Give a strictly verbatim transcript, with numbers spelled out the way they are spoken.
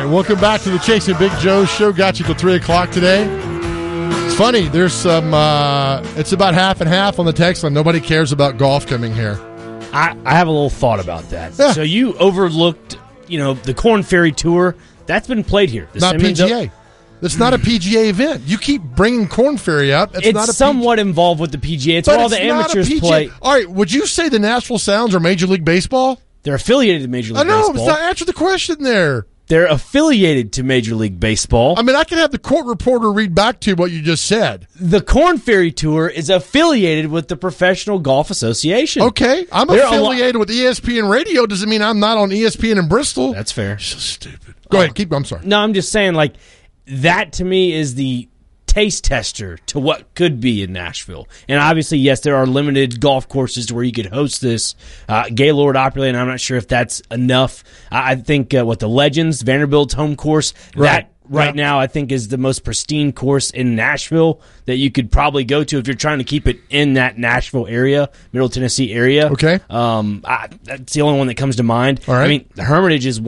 right, welcome back to the Chasing Big Joe show. Got you till three o'clock today. It's funny, there's some, uh, it's about half and half on the text line. Nobody cares about golf coming here. I, I have a little thought about that. Yeah. So you overlooked, you know, the Korn Ferry Tour. That's been played here. The Not Simmons P G A. It's not a P G A event. You keep bringing Korn Ferry up. It's, It's not a somewhat P G A. involved with the P G A. It's But where all it's the not a amateurs P G A. play. All right, would you say the Nashville Sounds are Major League Baseball? They're affiliated to Major League I know. Baseball. It's not answer the question there. They're affiliated to Major League Baseball. I mean, I can have the court reporter read back to you what you just said. The Korn Ferry Tour is affiliated with the Professional Golf Association. Okay, I'm They're affiliated with E S P N Radio. Doesn't mean I'm not on E S P N in Bristol. That's fair. So stupid. Go ahead. Keep. I'm sorry. No, I'm just saying, like, that to me is the taste tester to what could be in Nashville. And obviously, yes, there are limited golf courses to where you could host this. Uh, Gaylord Opryland, I'm not sure if that's enough. I, I think uh, what the Legends, Vanderbilt's home course, Right. that right Yeah. now I think is the most pristine course in Nashville that you could probably go to if you're trying to keep it in that Nashville area, Middle Tennessee area. Okay. Um, I, that's the only one that comes to mind. All right. I mean, the Hermitage is